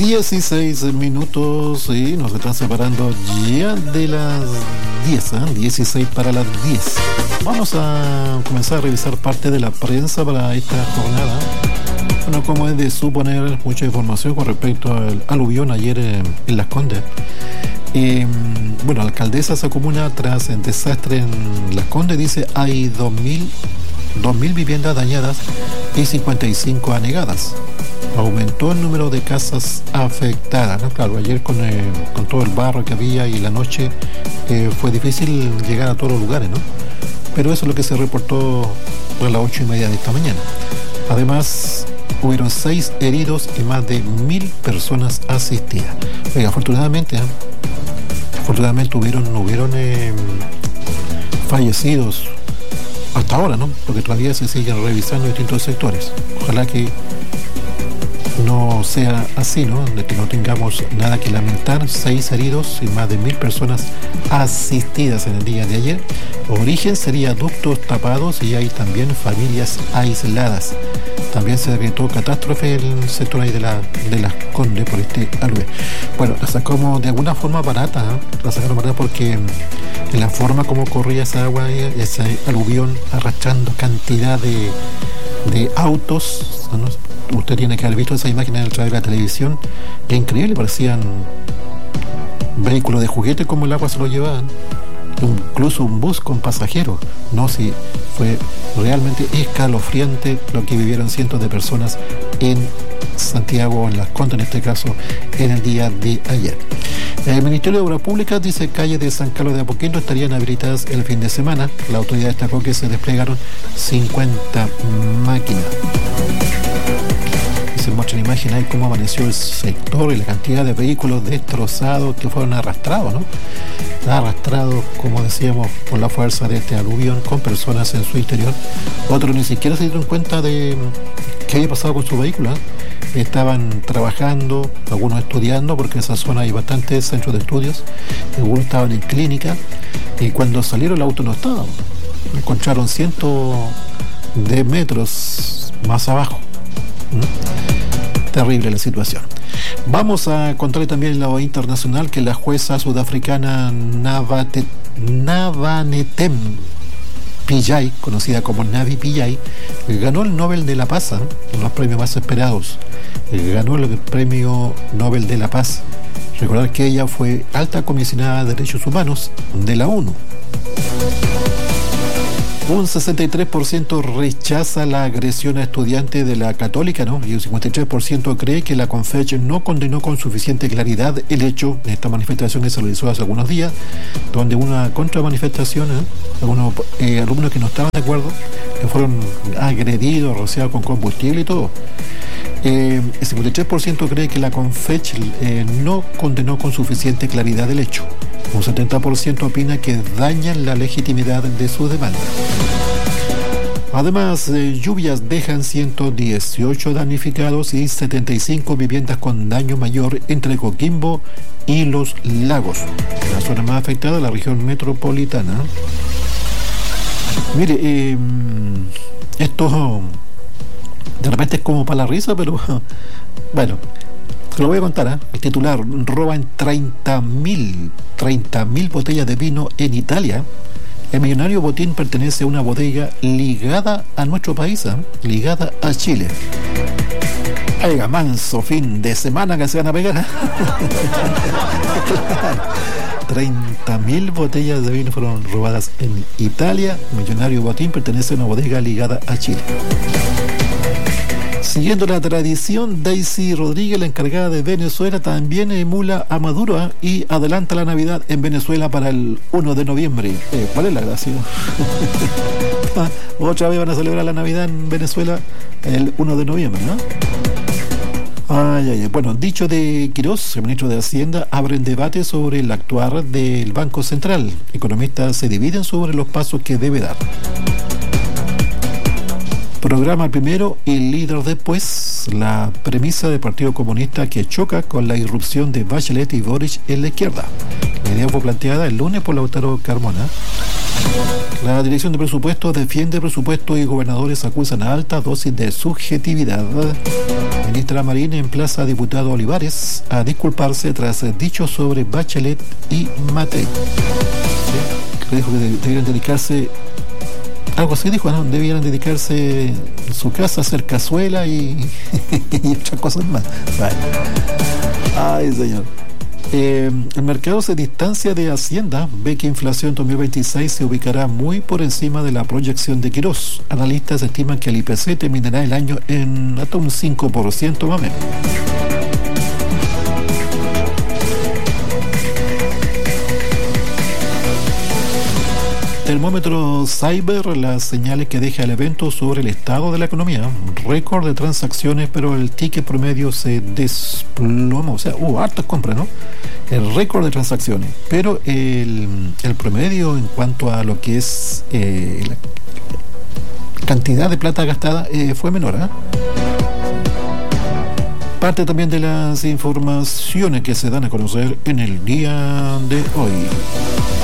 16 minutos y nos están separando ya de las 10, 16 para las 10. Vamos a comenzar a revisar parte de la prensa para esta jornada. Bueno, como es de suponer, mucha información con respecto al aluvión ayer en Las Condes. Bueno, la alcaldesa se comuna tras el desastre en Las Condes, dice hay 2.000 viviendas dañadas y 55 anegadas. Aumentó el número de casas afectadas, ¿no? Claro, ayer con todo el barro que había y la noche fue difícil llegar a todos los lugares, ¿no? Pero eso es lo que se reportó a las 8:30 de esta mañana. Además, hubieron 6 heridos y más de 1.000 personas asistidas. Oiga, afortunadamente hubieron fallecidos hasta ahora, ¿no? Porque todavía se siguen revisando distintos sectores. Ojalá que no sea así, ¿no? De que no tengamos nada que lamentar. 6 heridos y más de 1.000 personas asistidas en el día de ayer. Origen sería ductos tapados y hay también familias aisladas. También se decretó catástrofe en el sector ahí de Las Condes por este aluvión. Bueno, la sacamos de alguna forma barata, ¿eh? La sacaron barata porque en la forma como corría esa agua, ese aluvión arrastrando cantidad de autos, ¿no? Usted tiene que haber visto esa imagen a través de la televisión. Es increíble, parecían vehículos de juguete como el agua se lo llevaban. Incluso un bus con pasajeros. No, sí, fue realmente escalofriante lo que vivieron cientos de personas en Santiago, en Las Condes, en este caso, en el día de ayer. El Ministerio de Obras Públicas dice calles de San Carlos de Apoquindo estarían habilitadas el fin de semana. La autoridad destacó que se desplegaron 50 máquinas. Se muestra la imagen ahí cómo amaneció el sector y la cantidad de vehículos destrozados que fueron arrastrados, ¿no? Arrastrados, como decíamos, por la fuerza de este aluvión, con personas en su interior. Otros ni siquiera se dieron cuenta de qué había pasado con su vehículo, ¿eh? Estaban trabajando, algunos estudiando, porque en esa zona hay bastantes centros de estudios, algunos estaban en clínica, y cuando salieron el auto no estaba. Encontraron cientos de metros más abajo. Terrible la situación. Vamos a contarle también en la internacional que la jueza sudafricana Navanetem Pillay, conocida como Navi Pillay, ganó el Nobel de la Paz, uno de los premios más esperados. Ganó el premio Nobel de la Paz. Recordar que ella fue alta comisionada de Derechos Humanos de la ONU. Un 63% rechaza la agresión a estudiantes de la Católica, ¿no? Y un 53% cree que la CONFECH no condenó con suficiente claridad el hecho de esta manifestación que se realizó hace algunos días, donde una contramanifestación, algunos alumnos que no estaban de acuerdo, que fueron agredidos, rociados con combustible y todo. El 53% cree que la CONFECH no condenó con suficiente claridad el hecho. Un 70% opina que dañan la legitimidad de su demanda. Además, lluvias dejan 118 damnificados y 75 viviendas con daño mayor entre Coquimbo y Los Lagos. La zona más afectada, la región metropolitana. Mire, esto de repente es como para la risa, pero bueno, te lo voy a contar, ¿eh? El titular: roban 30.000 botellas de vino en Italia. El millonario botín pertenece a una bodega ligada a nuestro país, ligada a Chile. Oiga, manso fin de semana que se van a pegar, ¿eh? 30.000 botellas de vino fueron robadas en Italia. El millonario botín pertenece a una bodega ligada a Chile. Siguiendo la tradición, Daisy Rodríguez, la encargada de Venezuela, también emula a Maduro y adelanta la Navidad en Venezuela para el 1 de noviembre. ¿Cuál es la gracia? Otra vez van a celebrar la Navidad en Venezuela el 1 de noviembre, ¿no? Bueno, dicho de Quirós, el ministro de Hacienda, abren debate sobre el actuar del Banco Central. Economistas se dividen sobre los pasos que debe dar. Programa primero y líder después. La premisa del Partido Comunista que choca con la irrupción de Bachelet y Boric en la izquierda. La idea fue planteada el lunes por Lautaro Carmona. La Dirección de Presupuestos defiende presupuesto y gobernadores acusan a alta dosis de subjetividad. Ministra Marín emplaza a diputado Olivares a disculparse tras dichos sobre Bachelet y Matei. ¿Sí? Dijo que debieran dedicarse, algo así dijo, ¿no? Debieran dedicarse en su casa a hacer cazuela y otras cosas más. Vale. Ay, señor. El mercado se distancia de Hacienda, ve que inflación 2026 se ubicará muy por encima de la proyección de Quirós. Analistas estiman que el IPC terminará el año en hasta un 5% más o menos. Termómetro Cyber, las señales que deja el evento sobre el estado de la economía. Récord de transacciones, pero el ticket promedio se desploma. O sea, hubo hartas compras, ¿no? El récord de transacciones. Pero el promedio en cuanto a lo que es la cantidad de plata gastada fue menor, ¿eh? Parte también de las informaciones que se dan a conocer en el día de hoy.